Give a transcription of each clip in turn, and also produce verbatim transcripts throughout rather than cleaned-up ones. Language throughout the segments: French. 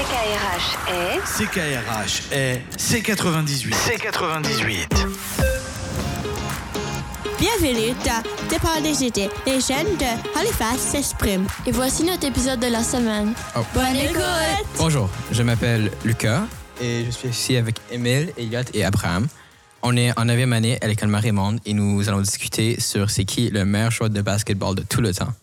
K R H est... C K R H est C quatre-vingt-dix-huit. C quatre-vingt-dix-huit. Bienvenue dans Départ des idées. Les jeunes de Halifax s'expriment. Et voici notre épisode de la semaine. Oh. Bonne écoute! Bonjour, je m'appelle Lucas et je suis ici avec Émile, Elliot et Abraham. On est en neuvième année à l'école Marie-Monde et nous allons discuter sur c'est qui le meilleur joueur de basketball de tout le temps.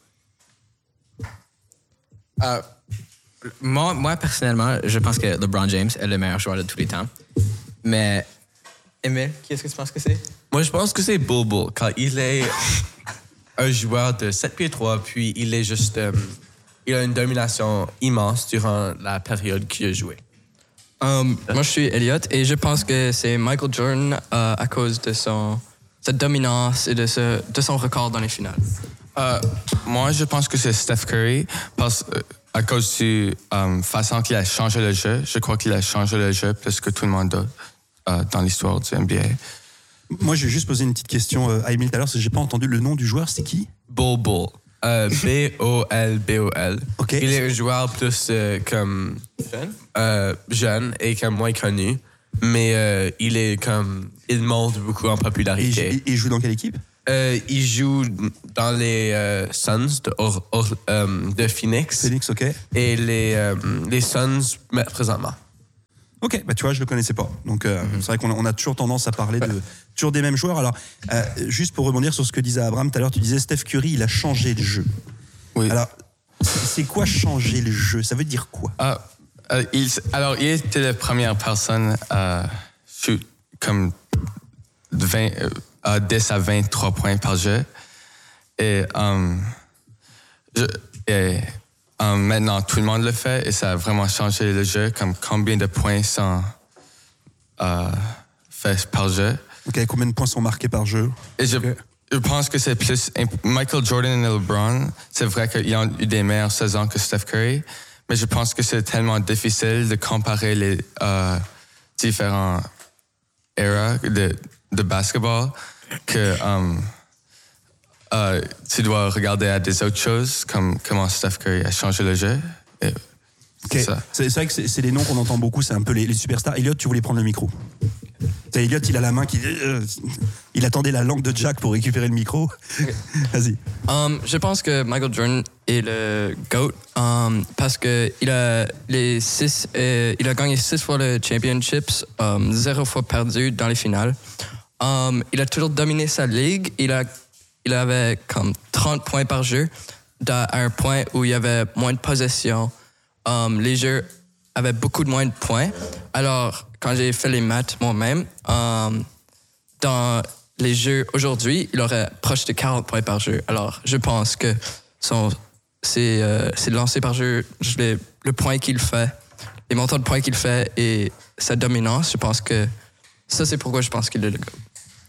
Euh, moi, moi, personnellement, je pense que LeBron James est le meilleur joueur de tous les temps. Mais, Émile, qui est-ce que tu penses que c'est? Moi, je pense que c'est Bol Bol, car il est un joueur de sept pieds trois, puis il est juste... Euh, il a une domination immense durant la période qu'il a joué. Um, moi, je suis Elliot et je pense que c'est Michael Jordan euh, à cause de son, sa dominance et de, ce, de son record dans les finales. Euh, moi, je pense que c'est Steph Curry parce, euh, à cause de la um, façon qu'il a changé le jeu. Je crois qu'il a changé le jeu plus que tout le monde d'autre euh, dans l'histoire du N B A. Moi, je vais juste poser une petite question à Émile tout à l'heure, parce que je n'ai pas entendu le nom du joueur, c'est qui? Bol Bol. Euh, B O L B O L. Okay. Il est un joueur plus euh, comme jeune, euh, jeune et comme moins connu, mais euh, il est comme il monte beaucoup en popularité. Et il joue dans quelle équipe? euh, Il joue dans les euh, Suns de, Or, Or, euh, de Phoenix. Phoenix, ok. Et les euh, les Suns présentement. Ok, bah tu vois, je le connaissais pas. Donc euh, mm-hmm. c'est vrai qu'on a, on a toujours tendance à parler de toujours des mêmes joueurs. Alors, euh, juste pour rebondir sur ce que disait Abraham tout à l'heure, tu disais Steph Curry, il a changé le jeu. Oui. Alors, c'est quoi changer le jeu? Ça veut dire quoi? Ah, euh, il, alors, il était la première personne à shoot comme vingt, euh, dix à vingt-trois points par jeu. Et, um, je, et Um, maintenant, tout le monde le fait et ça a vraiment changé le jeu, comme combien de points sont euh, faits par jeu. Ok, combien de points sont marqués par jeu? Et je, okay. je pense que c'est plus... Michael Jordan et LeBron, c'est vrai qu'ils ont eu des meilleures saisons que Steph Curry, mais je pense que c'est tellement difficile de comparer les euh, différents eras de, de basketball que... Um, Uh, tu dois regarder à des autres choses, comme comment Steph Curry a changé le jeu. Et okay. c'est, ça. C'est, c'est vrai que c'est, c'est les noms qu'on entend beaucoup, c'est un peu les, les superstars. Elliot, tu voulais prendre le micro. C'est Elliot, il a la main qui... Euh, il attendait la langue de Jack pour récupérer le micro. Okay. Vas-y. Um, je pense que Michael Jordan est le GOAT um, parce qu'il a, les six, euh, il a gagné six fois le championships, um, zéro fois perdu dans les finales. Um, il a toujours dominé sa ligue. Il a Il avait comme trente points par jeu, à un point où il y avait moins de possession. Um, les jeux avaient beaucoup de moins de points. Alors, quand j'ai fait les maths moi-même, um, dans les jeux aujourd'hui, il aurait proche de quarante points par jeu. Alors, je pense que son, c'est, euh, c'est lancé par jeu, les, le point qu'il fait, les montants de points qu'il fait et sa dominance, je pense que ça, c'est pourquoi je pense qu'il est le GOAT.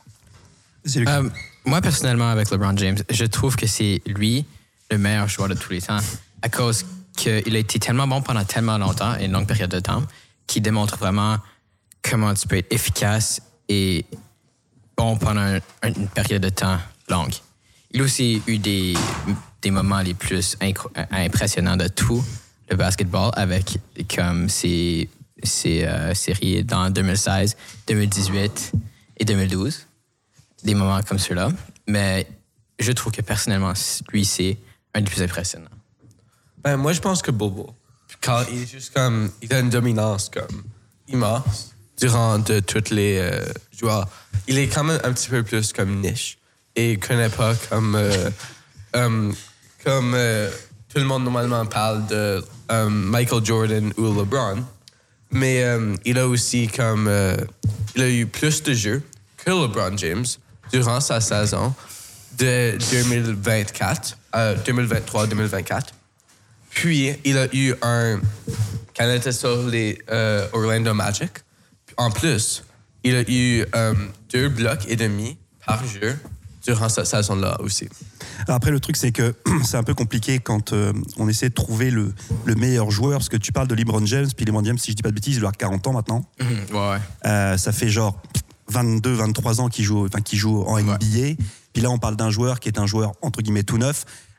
C'est le um, Moi, personnellement, avec LeBron James, je trouve que c'est lui le meilleur joueur de tous les temps à cause qu'il a été tellement bon pendant tellement longtemps et une longue période de temps qu'il démontre vraiment comment tu peux être efficace et bon pendant un, une période de temps longue. Il a aussi eu des, des moments les plus incro- impressionnants de tout le basketball avec comme ses, ses euh, séries dans deux mille seize, deux mille dix-huit et deux mille douze. Des moments comme ceux-là, mais je trouve que personnellement, lui, c'est un des plus impressionnants. Ben, moi, je pense que Bobo, car il est juste comme, il a une dominance comme immense durant de tous les euh, joueurs. Il est quand même un petit peu plus comme niche et il connaît pas comme euh, um, comme euh, tout le monde normalement parle de um, Michael Jordan ou LeBron, mais um, il a aussi comme euh, il a eu plus de jeux que LeBron James durant sa saison de deux mille vingt-quatre, euh, deux mille vingt-trois deux mille vingt-quatre. Puis, il a eu un... Quand il était sur les euh, Orlando Magic, en plus, il a eu euh, deux blocs et demi par jeu durant cette saison-là aussi. Alors après, le truc, c'est que c'est un peu compliqué quand euh, on essaie de trouver le, le meilleur joueur, parce que tu parles de LeBron James, puis LeBron James, si je dis pas de bêtises, il a quarante ans maintenant. Mmh, ouais, ouais. Euh, ça fait genre vingt-deux vingt-trois ans qu'il joue, enfin, qu'il joue en N B A. Ouais. Puis là, on parle d'un joueur qui est un joueur, entre guillemets, tout neuf.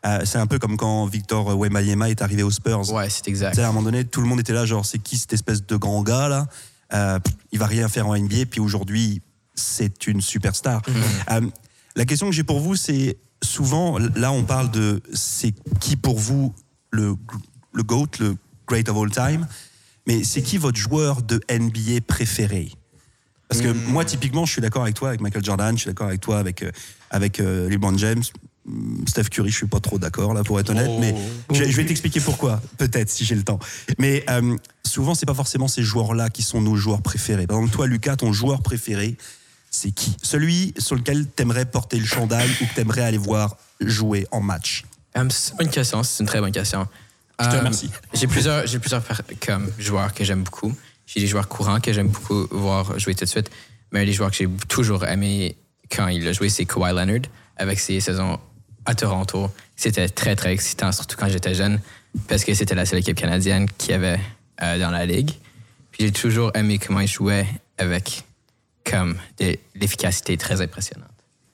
Euh, c'est un peu comme quand Victor Wembanyama est arrivé aux Spurs. Ouais, c'est exact. Tu sais, à un moment donné, tout le monde était là, genre, c'est qui cette espèce de grand gars là euh, Il va rien faire en N B A, puis aujourd'hui, c'est une superstar. Mm-hmm. Euh, la question que j'ai pour vous, c'est souvent, là, on parle de c'est qui pour vous le, le GOAT, le Great of All Time, mais c'est qui votre joueur de N B A préféré? Parce que mm. moi, typiquement, je suis d'accord avec toi, avec Michael Jordan, je suis d'accord avec toi, avec, euh, avec euh, LeBron James. Steph Curry, je suis pas trop d'accord, là, pour être honnête, oh. mais je, je vais t'expliquer pourquoi, peut-être, si j'ai le temps. Mais euh, souvent, c'est pas forcément ces joueurs-là qui sont nos joueurs préférés. Par exemple, toi, Lucas, ton joueur préféré, c'est qui? Celui sur lequel t'aimerais porter le chandail ou que t'aimerais aller voir jouer en match? Um, c'est une bonne question, c'est une très bonne question. Je te um, remercie. J'ai plusieurs, j'ai plusieurs comme joueurs que j'aime beaucoup. J'ai des joueurs courants que j'aime beaucoup voir jouer tout de suite. Mais les joueurs que j'ai toujours aimé quand il a joué, c'est Kawhi Leonard, avec ses saisons à Toronto. C'était très, très excitant, surtout quand j'étais jeune, parce que c'était la seule équipe canadienne qu'il y avait euh, dans la ligue. Puis j'ai toujours aimé comment il jouait avec comme de l'efficacité très impressionnante.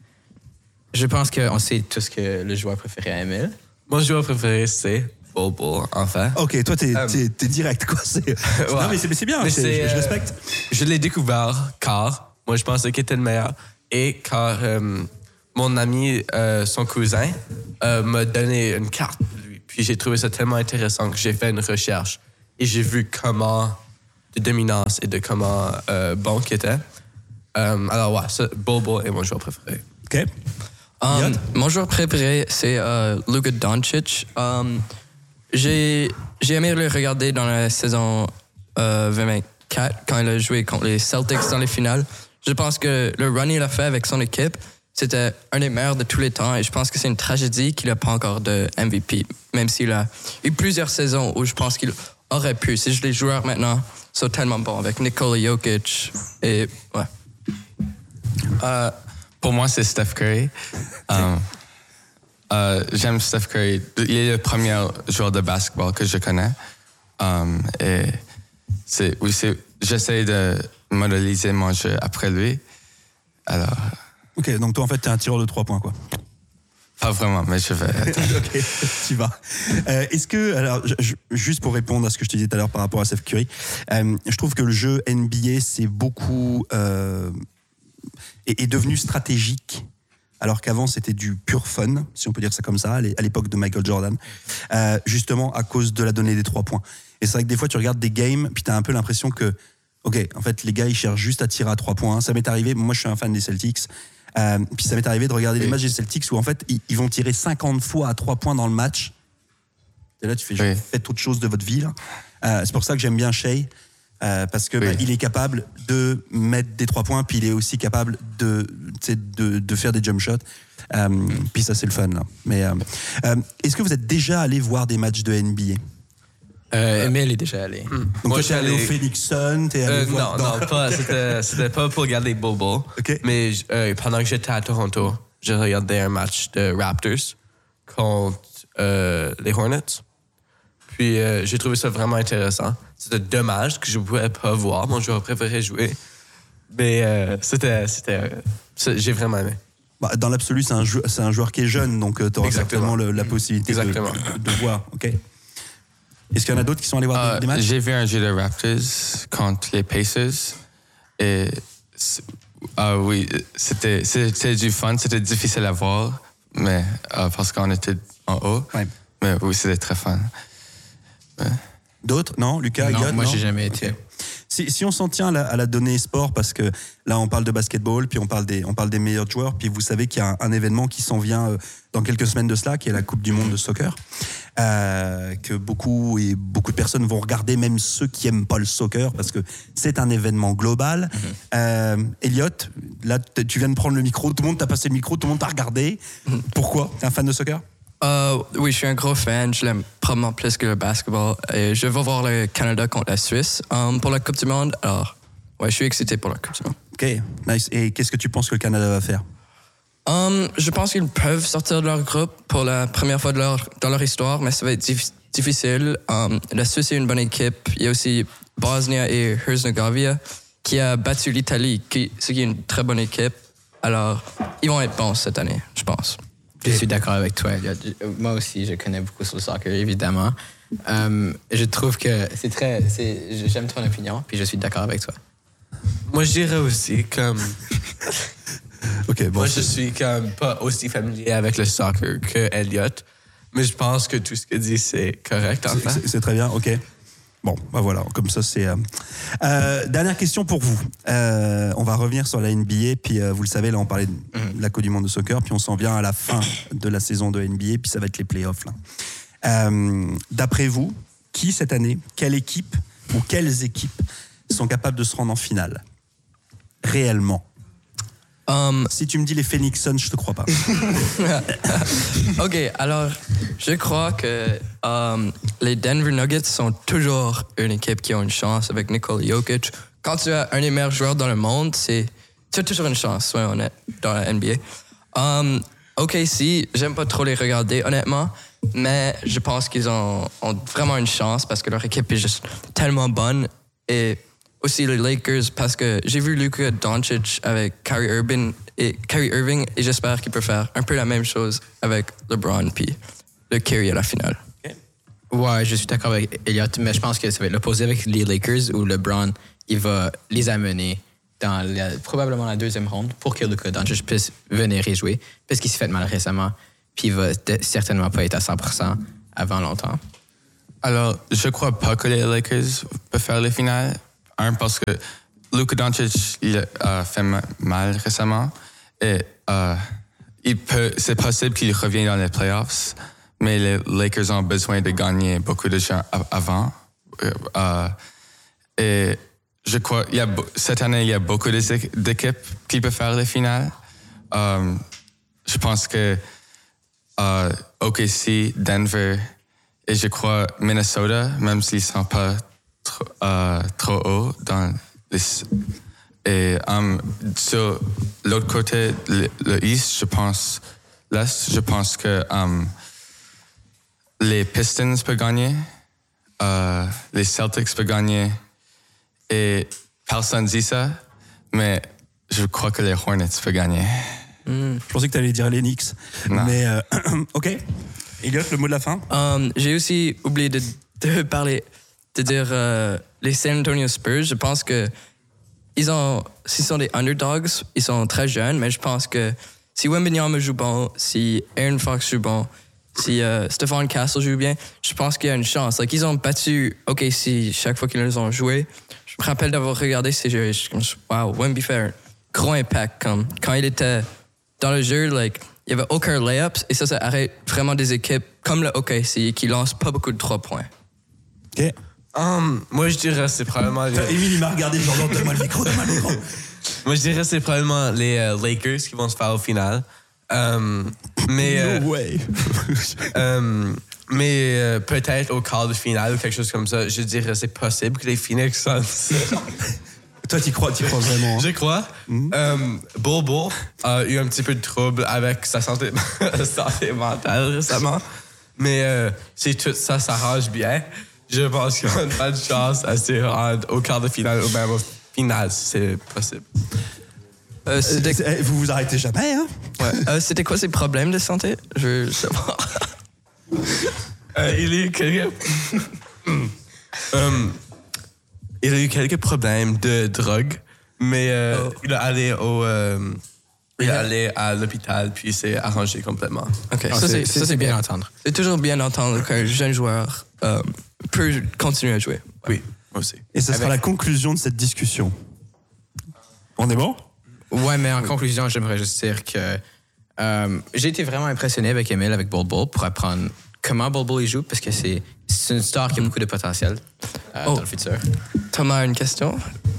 Je pense qu'on sait tous que le joueur préféré à Emile. Mon joueur préféré, c'est Bobo, enfin. Ok, toi, t'es, um, t'es, t'es direct, quoi. C'est... ouais. Non, mais c'est, mais c'est bien, mais c'est, c'est, je, je euh, respecte. Je l'ai découvert car moi, je pensais qu'il était le meilleur. Et car euh, mon ami, euh, son cousin, euh, m'a donné une carte de lui. Puis j'ai trouvé ça tellement intéressant que j'ai fait une recherche. Et j'ai vu comment de dominance et de comment euh, bon qu'il était. Euh, alors, ouais, ça, Bobo est mon joueur préféré. OK. Um, mon joueur préféré, c'est uh, Luka Doncic. Um, j'ai, j'ai aimé le regarder dans la saison euh, vingt vingt-quatre, quand il a joué contre les Celtics dans les finales. Je pense que le run qu'il a fait avec son équipe, c'était un des meilleurs de tous les temps. Et je pense que c'est une tragédie qu'il n'a pas encore de M V P, même s'il a eu plusieurs saisons où je pense qu'il aurait pu. C'est juste les joueurs maintenant sont tellement bons, avec Nikola Jokic et... ouais. Euh, pour moi, c'est Steph Curry. um, euh, j'aime Steph Curry. Il est le premier joueur de basketball que je connais. Um, et c'est, oui, c'est, j'essaie de modéliser mon jeu après lui. Alors. Ok, donc toi, en fait, t'es un tireur de trois points, quoi. Pas vraiment, mais je vais. Ok, tu vas. Euh, est-ce que, alors, je, je, juste pour répondre à ce que je te disais tout à l'heure par rapport à Steph Curry, euh, je trouve que le jeu N B A, c'est beaucoup. Euh, est, est devenu stratégique, alors qu'avant c'était du pur fun, si on peut dire ça comme ça, à l'époque de Michael Jordan, euh, justement à cause de la donnée des trois points. Et c'est vrai que des fois tu regardes des games, puis t'as un peu l'impression que, ok, en fait les gars ils cherchent juste à tirer à trois points. Ça m'est arrivé, moi je suis un fan des Celtics, euh, puis ça m'est arrivé de regarder oui. des matchs des Celtics où en fait ils, ils vont tirer cinquante fois à trois points dans le match. Et là tu fais, oui. faites autre chose de votre vie là. Euh, c'est pour ça que j'aime bien Shai. Euh, parce que oui. bah, il est capable de mettre des trois points, puis il est aussi capable de, de, de faire des jump shots. Euh, mm. Puis ça, c'est le fun. Là. Mais euh, euh, est-ce que vous êtes déjà allé voir des matchs de N B A? Euh, Emile est déjà allé. Mm. Donc moi, t'es allé au Phoenix Sun, t'es allé euh, voir... Non, non, pas, c'était, c'était pas pour regarder Bobo. Okay. Mais euh, pendant que j'étais à Toronto, j'ai regardé un match de Raptors contre euh, les Hornets. Puis euh, j'ai trouvé ça vraiment intéressant. C'était dommage que je ne pouvais pas voir mon joueur préféré jouer. Mais euh, c'était, c'était, euh, j'ai vraiment aimé. Bah, dans l'absolu, c'est un, jou- c'est un joueur qui est jeune, donc euh, tu auras certainement le, la possibilité de, de, de voir. Okay. Est-ce qu'il y en a d'autres qui sont allés voir euh, des, des matchs? J'ai vu un jeu de Raptors contre les Pacers. Et euh, oui, c'était, c'était du fun. C'était difficile à voir, mais, euh, parce qu'on était en haut. Ouais. Mais oui, c'était très fun. Ouais. D'autres? Non, Lucas, non, Guillaume, moi non? j'ai jamais été. Okay. Si, si on s'en tient à la, à la donnée sport, parce que là on parle de basketball, puis on parle des, on parle des meilleurs joueurs, puis vous savez qu'il y a un, un événement qui s'en vient euh, dans quelques semaines de cela, qui est la Coupe du Monde de soccer, euh, que beaucoup et beaucoup de personnes vont regarder, même ceux qui aiment pas le soccer, parce que c'est un événement global. Mm-hmm. Euh, Elliot, là tu viens de prendre le micro, tout le monde t'a passé le micro, tout le monde t'a regardé. Mm-hmm. Pourquoi? T'es un fan de soccer? Uh, oui, je suis un gros fan. Je l'aime probablement plus que le basketball. Et je vais voir le Canada contre la Suisse um, pour la Coupe du Monde. Alors, ouais, je suis excité pour la Coupe du Monde. OK, nice. Et qu'est-ce que tu penses que le Canada va faire? Um, je pense qu'ils peuvent sortir de leur groupe pour la première fois de leur, dans leur histoire, mais ça va être dif- difficile. Um, la Suisse est une bonne équipe. Il y a aussi Bosnia et Herzegovina qui a battu l'Italie, qui, ce qui est une très bonne équipe. Alors, ils vont être bons cette année, je pense. Je suis d'accord avec toi, Elliot. Moi aussi, je connais beaucoup sur le soccer, évidemment. Um, je trouve que c'est très... C'est, j'aime ton opinion, puis je suis d'accord avec toi. Moi, je dirais aussi comme... Ok, bon. Moi, je suis comme pas aussi familier avec le soccer que Elliot, mais je pense que tout ce qu'il dit, c'est correct, en C'est- fait. C'est c'est très bien, ok. Bon, bah voilà, comme ça c'est... euh, euh, dernière question pour vous. Euh, on va revenir sur la N B A, puis euh, vous le savez, là on parlait de la Coupe du Monde de soccer, puis on s'en vient à la fin de la saison de N B A, puis ça va être les playoffs. Là. Euh, d'après vous, qui cette année, quelle équipe ou quelles équipes sont capables de se rendre en finale réellement? Um, Si tu me dis les Phoenix Suns, je te crois pas. OK, alors, je crois que um, les Denver Nuggets sont toujours une équipe qui a une chance avec Nikola Jokic. Quand tu as un des meilleurs joueurs dans le monde, c'est, tu as toujours une chance, soyons honnêtes, dans la N B A. Um, OK, si, j'aime pas trop les regarder, honnêtement, mais je pense qu'ils ont, ont vraiment une chance parce que leur équipe est juste tellement bonne. Et aussi les Lakers, parce que j'ai vu Luka Doncic avec Kyrie Irving et, Kyrie Irving, et j'espère qu'il peut faire un peu la même chose avec LeBron puis le Kyrie à la finale. Ouais, je suis d'accord avec Elliot, mais je pense que ça va être l'opposé avec les Lakers où LeBron, il va les amener dans la, probablement la deuxième ronde pour que Luka Doncic puisse venir y jouer, parce qu'il s'est fait mal récemment, puis il va de- certainement pas être à cent pour cent avant longtemps. Alors, je crois pas que les Lakers peuvent faire les finales. Un, parce que Luka Doncic, il a fait ma- mal récemment. Et euh, il peut, c'est possible qu'il revienne dans les playoffs, mais les Lakers ont besoin de gagner beaucoup de gens a- avant. Euh, euh, et je crois, il y a, be- cette année, il y a beaucoup d'équ- d'équipes qui peuvent faire les finales. Euh, je pense que euh, O K C, Denver, et je crois Minnesota, même s'ils ne sont pas trop, euh, trop hauts dans les... Et um, sur l'autre côté, le, le East, je pense... L'Est, je pense que um, les Pistons peuvent gagner, euh, les Celtics peuvent gagner, et personne dit ça, mais je crois que les Hornets peuvent gagner. Je pensais que tu allais dire les Knicks. Non. Mais euh, ok. Elliot, le mot de la fin? Um, j'ai aussi oublié de, de parler, de dire euh, les San Antonio Spurs. Je pense que ils ont, s'ils sont des underdogs, ils sont très jeunes, mais je pense que si Wembanyama joue bon, si Aaron Fox joue bon, si euh, Stephon Castle joue bien, je pense qu'il y a une chance. Like, ils ont battu O K C chaque fois qu'ils les ont joués. Je me rappelle d'avoir regardé ces jeux et je suis comme, wow, Wemby fait un gros impact. Comme, quand il était dans le jeu, like, il n'y avait aucun layups et ça, ça arrête vraiment des équipes comme le O K C qui lancent pas beaucoup de trois points. Ok. Um, moi, je dirais c'est probablement... Les... Émile, il m'a regardé, genre, donne-moi le micro, donne-moi le micro. Moi, je dirais c'est probablement les euh, Lakers qui vont se faire au final. Um, mais euh, No way. um, mais euh, peut-être au quart de finale ou quelque chose comme ça, je dirais c'est possible que les Phoenix Suns... Toi, t'y crois, t'y crois vraiment? Je crois. Mm-hmm. Um, Bobo a eu un petit peu de trouble avec sa santé, sa santé mentale récemment. Mais euh, si tout ça s'arrange bien, je pense qu'il y a une bonne chance à se rendre au quart de finale ou même au final, si c'est possible. Euh, c'était, Euh, Vous vous arrêtez jamais, hein? ouais. Euh, c'était quoi ses problèmes de santé? Je veux savoir. Euh, il a eu quelques... um, il a eu quelques problèmes de drogue, mais euh, Oh. il est allé au... euh, il est allé à l'hôpital, puis il s'est arrangé complètement. OK, Ah, ça, c'est, c'est, c'est, ça, c'est bien bien. d'entendre. C'est toujours bien d'entendre qu'un jeune joueur euh, peut continuer à jouer. Oui, moi aussi. Et ce sera la conclusion de cette discussion. On est bon? Ouais, mais en conclusion, j'aimerais juste dire que euh, j'ai été vraiment impressionné avec Emile, avec Bol Bol, pour apprendre comment Bol Bol il joue, parce que c'est, c'est une star qui a beaucoup de potentiel euh, Oh. dans le futur. Thomas a une question?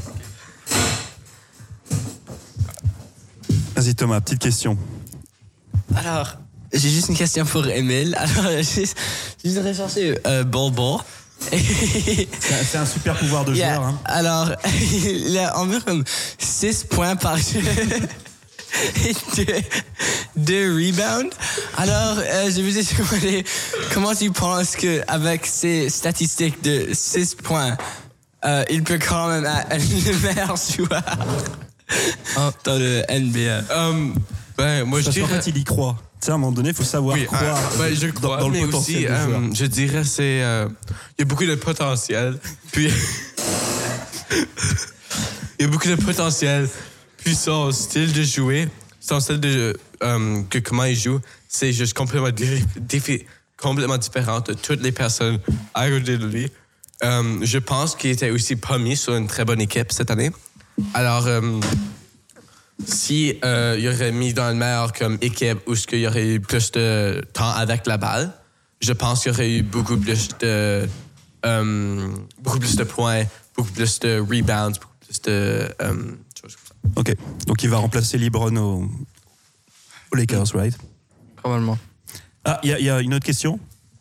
Vas-y, Thomas, petite question. Alors, j'ai juste une question pour Emile. Alors, je, je voudrais chercher euh, Bonbon. C'est un, c'est un super pouvoir de Yeah. joueur. Hein. Alors, il a environ six points par jeu et deux, deux rebounds. Alors, euh, je vous ai demandé comment tu penses qu'avec ces statistiques de six points, euh, il peut quand même être le meilleur joueur dans le N B A. Um, ben, moi, je Parce qu'en dirais... fait, il y croit. Tu sais, à un moment donné, il faut savoir Oui, croire euh, ben, je dans, crois, dans le mais potentiel aussi, des joueurs. euh, je dirais, c'est... euh, il y a beaucoup de potentiel, puis... il y a beaucoup de potentiel, puis son style de jouer, son style de... Euh, que comment il joue, c'est juste complètement, dif- diffi- complètement différent de toutes les personnes à côté de lui. Euh, je pense qu'il était aussi pas mis sur une très bonne équipe cette année. Alors... Euh, Si euh, il aurait mis dans le meilleur comme équipe où il y aurait eu plus de temps avec la balle, je pense qu'il y aurait eu beaucoup plus de euh, beaucoup plus de points, beaucoup plus de rebounds, beaucoup plus de euh, choses comme ça. Ok, donc il va remplacer LeBron au, aux Lakers, right? Probablement. Ah, il y, y a une autre question?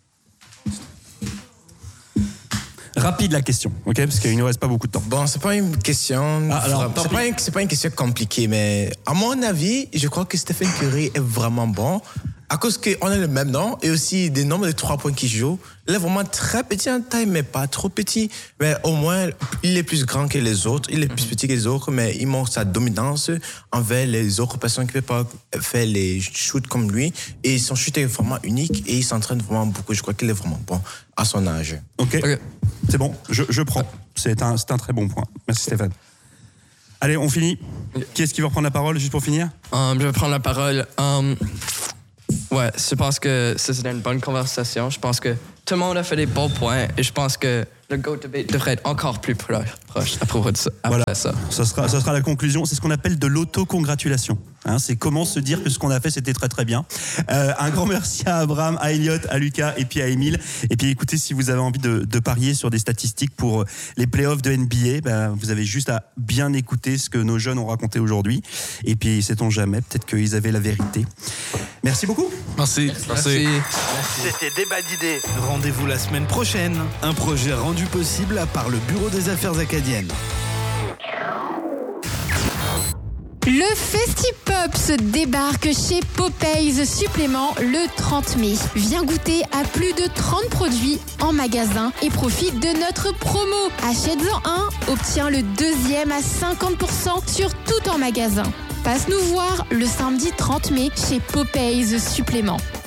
Rapide la question, ok? Parce qu'il ne nous reste pas beaucoup de temps. Bon, c'est pas une question. Ah, alors, tant c'est, pis. pas une, c'est pas une question compliquée, mais à mon avis, je crois que Stephen Curry est vraiment bon à cause qu'on a le même nom et aussi des nombres de trois points qu'il joue. Il est vraiment très petit en taille, mais pas trop petit. Mais au moins, il est plus grand que les autres. Il est plus petit que les autres, mais il montre sa dominance envers les autres personnes qui ne peuvent pas faire les shoots comme lui. Et son shoot est vraiment unique et il s'entraîne vraiment beaucoup. Je crois qu'il est vraiment bon à son âge. Ok, Ok. c'est bon, je, je prends. C'est un, c'est un très bon point. Merci Stéphane. Allez, on finit. Qui est-ce qui va reprendre la parole juste pour finir? Um, je vais prendre la parole. Um, ouais, je pense que ça, c'était une bonne conversation. Je pense que tout le monde a fait des bons points et je pense que le GOAT debate devrait être encore plus proche, proche à propos de ça. Après Voilà, ça. ça sera, ça sera la conclusion. C'est ce qu'on appelle de l'autocongratulation. Hein, c'est comment se dire que ce qu'on a fait, c'était très très bien. Euh, un grand merci à Abraham, à Elliot, à Lucas et puis à Émile. Et puis écoutez, si vous avez envie de, de parier sur des statistiques pour les playoffs de N B A, ben, vous avez juste à bien écouter ce que nos jeunes ont raconté aujourd'hui. Et puis, sait-on jamais, peut-être qu'ils avaient la vérité. Merci beaucoup. Merci. Merci. C'était Débat d'idées. Rendez-vous la semaine prochaine. Un projet rendu possible par le Bureau des Affaires acadiennes. Le Festipops débarque chez Popeyes Supplément le trente mai. Viens goûter à plus de trente produits en magasin et profite de notre promo. Achète-en un, obtiens le deuxième à cinquante pour cent sur tout en magasin. Passe nous voir le samedi trente mai chez Popeyes Supplément.